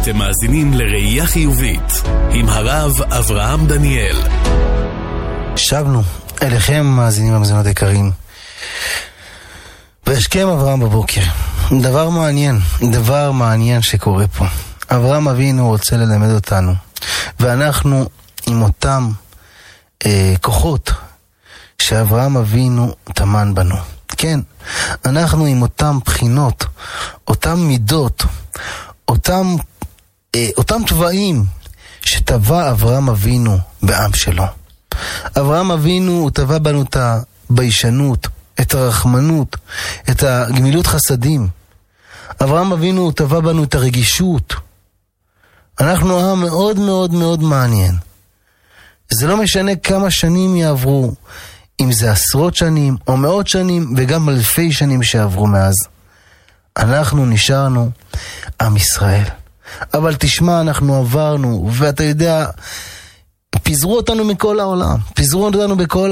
אתם מאזינים לראייה חיובית עם הרב אברהם דניאל. שבנו אליכם מאזינים המאזינות יקרים, והשכם אברהם בבוקר. דבר מעניין שקורה פה. אברהם אבינו רוצה ללמד אותנו, ואנחנו עם אותם כוחות שאברהם אבינו תמן בנו. כן, אנחנו עם אותם בחינות, אותם מידות, אותם טבעים שטבע אברהם אבינו בעם שלו. אברהם אבינו הוא טבע בנו את הביישנות, את הרחמנות, את הגמילות חסדים. אברהם אבינו הוא טבע בנו את הרגישות. אנחנו עם מאוד מאוד מאוד מעניין. זה לא משנה כמה שנים יעברו, אם זה עשרות שנים או מאות שנים וגם אלפי שנים שעברו מאז. אנחנו נשארנו עם ישראל. אבל תשמע, אנחנו עברנו, ואתה יודע, פיזרו אותנו מכל העולם, פיזרו אותנו בכל